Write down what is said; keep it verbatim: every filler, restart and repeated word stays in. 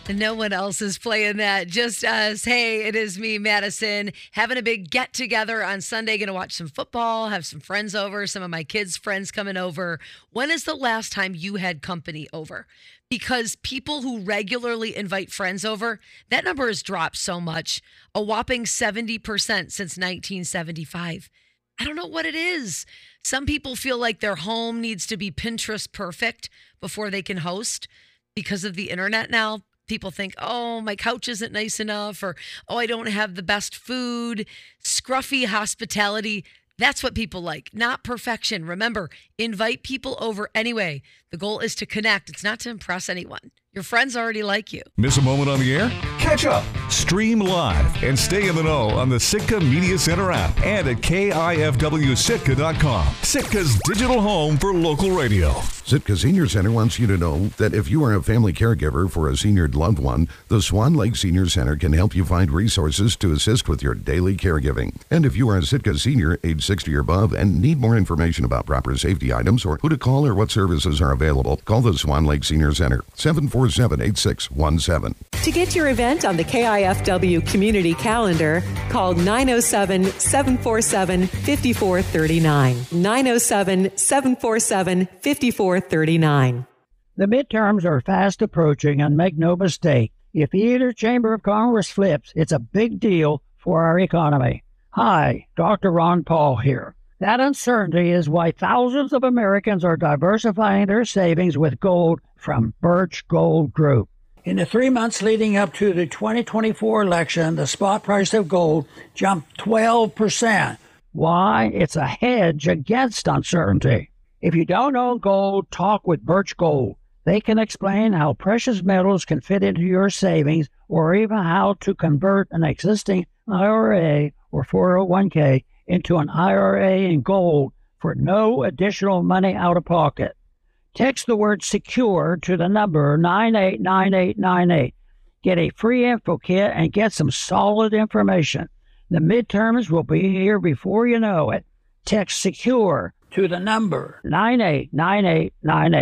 No one else is playing that, just us. Hey, it is me, Madison, having a big get together on Sunday. Going to watch some football, have some friends over, some of my kids' friends coming over. When is the last time you had company over? Because people who regularly invite friends over, that number has dropped so much, a whopping seventy percent since nineteen seventy-five. I don't know what it is. Some people feel like their home needs to be Pinterest perfect before they can host because of the internet now. People think, oh, my couch isn't nice enough, or, oh, I don't have the best food. Scruffy hospitality. That's what people like, not perfection. Remember, invite people over anyway. The goal is to connect. It's not to impress anyone. Your friends already like you. Miss a moment on the air? Catch up, stream live, and stay in the know on the Sitka Media Center app and at K I F W Sitka dot com. Sitka's digital home for local radio. Sitka Senior Center wants you to know that if you are a family caregiver for a senior loved one, the Swan Lake Senior Center can help you find resources to assist with your daily caregiving. And if you are a Sitka senior, age sixty or above, and need more information about proper safety items or who to call or what services are available, call the Swan Lake Senior Center, seven four seven, eight six one seven. To get your event on the K I F W community calendar, call nine oh seven, seven four seven, five four three nine. nine oh seven, seven four seven, five four three nine. The midterms are fast approaching, and make no mistake, if either chamber of Congress flips, it's a big deal for our economy. Hi, Doctor Ron Paul here. That uncertainty is why thousands of Americans are diversifying their savings with gold from Birch Gold Group. In the three months leading up to the twenty twenty-four election, the spot price of gold jumped twelve percent. Why? It's a hedge against uncertainty. If you don't own gold, talk with Birch Gold. They can explain how precious metals can fit into your savings, or even how to convert an existing I R A or four oh one k into an I R A in gold for no additional money out of pocket. Text the word SECURE to the number nine eight nine eight nine eight. Get a free info kit and get some solid information. The midterms will be here before you know it. Text SECURE to the number nine eight nine eight nine eight.